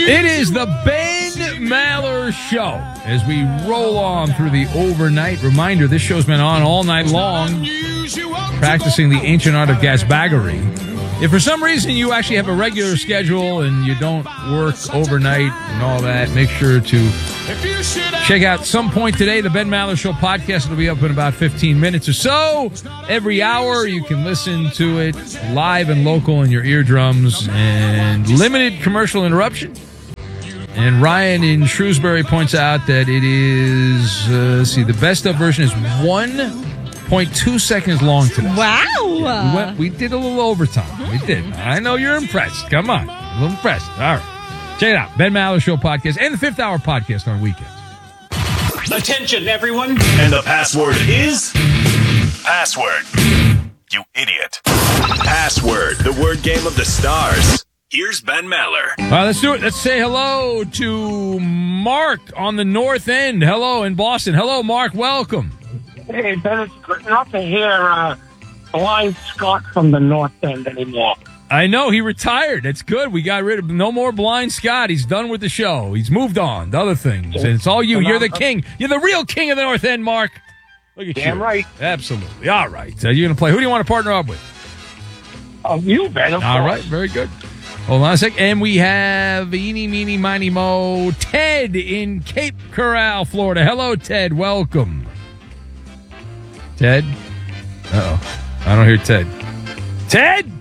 It is the Ben Maller Show as we roll on through the overnight. Reminder, this show's been on all night long, practicing the ancient art of gasbaggery. If for some reason you actually have a regular schedule and you don't work overnight and all that, make sure to check out some point today the Ben Maller Show podcast. It'll be up in about 15 minutes or so. Every hour you can listen to it live and local in your eardrums and limited commercial interruption. And Ryan in Shrewsbury points out that it is, the best of version is 1.2 seconds long today. Wow. We did a little overtime. We did. I know you're impressed. Come on. A little impressed. All right. Check it out. Ben Maller Show podcast and the Fifth Hour podcast on weekends. Attention, everyone. And the password is... Password. You idiot. Password, the word game of the stars. Here's Ben Maller. All right, let's do it. Let's say hello to Mark on the North End. Hello in Boston. Hello, Mark. Welcome. Hey, Ben, it's good not to hear Blind Scott from the North End anymore. I know. He retired. That's good. We got rid of no more Blind Scott. He's done with the show. He's moved on to other things. And it's all you. You're the king. You're the real king of the North End, Mark. Look at you. Damn right. Absolutely. All right. You're going to play. Who do you want to partner up with? You, Ben, of All course. right. Very good. Hold on a sec. And we have Eeny, Meeny, Miny, Mo, Ted in Cape Coral, Florida. Hello, Ted. Welcome. Ted? Uh-oh. I don't hear Ted. Ted?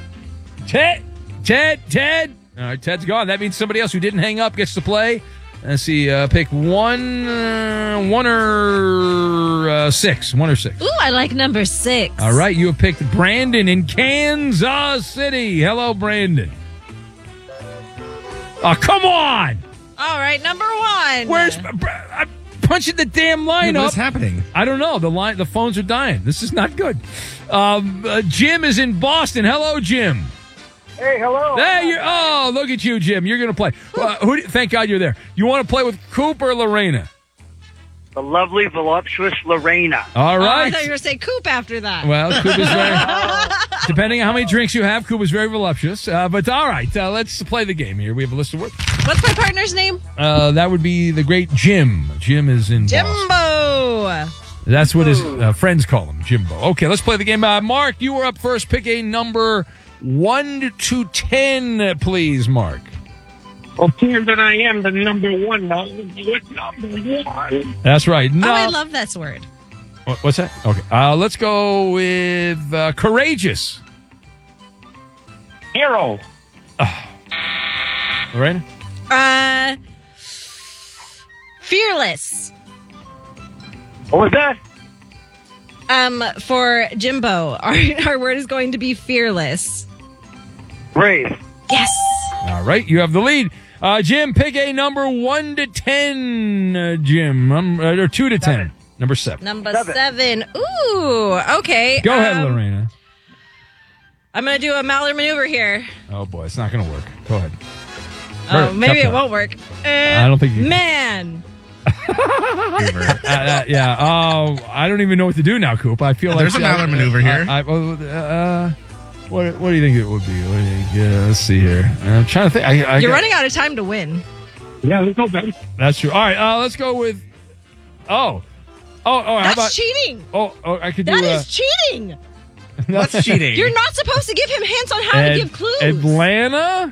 Ted? All right, Ted's gone. That means somebody else who didn't hang up gets to play. Let's see. Pick one or six. One or six. Ooh, I like number 6. All right, you have picked Brandon in Kansas City. Hello, Brandon. Oh, come on! All right, number 1. Where's... I'm punching the damn line up. What's happening? I don't know. The phones are dying. This is not good. Jim is in Boston. Hello, Jim. Hey, hello. Hey, look at you, Jim. You're going to play. Thank God you're there. You want to play with Coop or Lorena? The lovely, voluptuous Lorena. All Oh, I right. thought you were going to say Coop after that. Well, Coop is very... Depending on how many drinks you have, Coop is very voluptuous. But all right, let's play the game here. We have a list of words. What's my partner's name? That would be the great Jim. Jim is in Boston. Jimbo. That's what his friends call him, Jimbo. Okay, let's play the game. Mark, you were up first. Pick a number 1 to 10, please, Mark. Okay, then I am the number 1. What number 1? That's right. No. Oh, I love that word. What's that? Okay. Let's go with courageous. Hero. Lorena? Fearless. What was that? For Jimbo, our word is going to be fearless. Brave. Yes. All right, you have the lead. Jim, pick a number 1 to 10, Jim. Or 2 to 10. Number 7. Number 7. Ooh, okay. Go ahead, Lorena. I'm going to do a Maller maneuver here. Oh, boy, it's not going to work. Go ahead. Oh, maybe it won't work. I don't think you can. Man. Yeah. Oh, I don't even know what to do now, Coop. I feel like... There's a Maller maneuver here. What do you think it would be? What do you think? Let's see here. I'm trying to think. You're running out of time to win. Yeah, let's go, Ben. That's true. All right, let's go with... Oh, how That's about... cheating. Oh, I could do... That is cheating. What's cheating? You're not supposed to give him hints on how to give clues. Atlanta?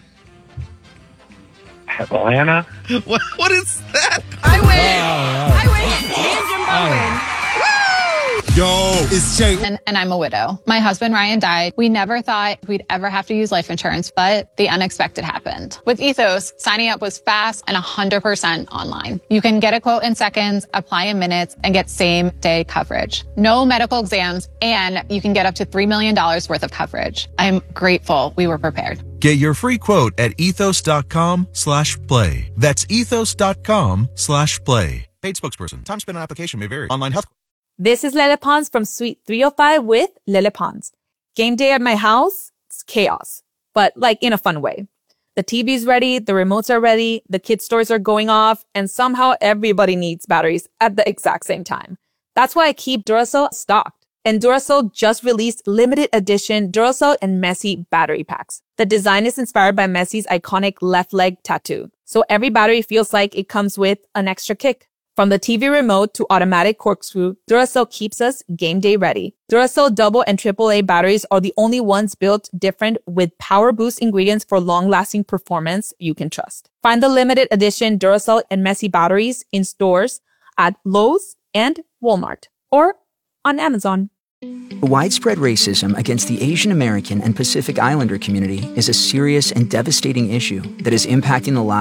Atlanta. What is that? I win. I win. Me and Jimbo win. Yo, it's Jay. And I'm a widow. My husband, Ryan, died. We never thought we'd ever have to use life insurance, but the unexpected happened. With Ethos, signing up was fast and 100% online. You can get a quote in seconds, apply in minutes, and get same-day coverage. No medical exams, and you can get up to $3 million worth of coverage. I'm grateful we were prepared. Get your free quote at ethos.com/play. That's ethos.com/play. Paid spokesperson. Time spent on application may vary. Online health. This is Lele Pons from Suite 305 with Lele Pons. Game day at my house, it's chaos, but like in a fun way. The TV's ready, the remotes are ready, the kids' stores are going off, and somehow everybody needs batteries at the exact same time. That's why I keep Duracell stocked. And Duracell just released limited edition Duracell and Messi battery packs. The design is inspired by Messi's iconic left leg tattoo, so every battery feels like it comes with an extra kick. From the TV remote to automatic corkscrew, Duracell keeps us game day ready. Duracell double and AAA batteries are the only ones built different with power boost ingredients for long-lasting performance you can trust. Find the limited edition Duracell and Messi batteries in stores at Lowe's and Walmart or on Amazon. Widespread racism against the Asian American and Pacific Islander community is a serious and devastating issue that is impacting the lives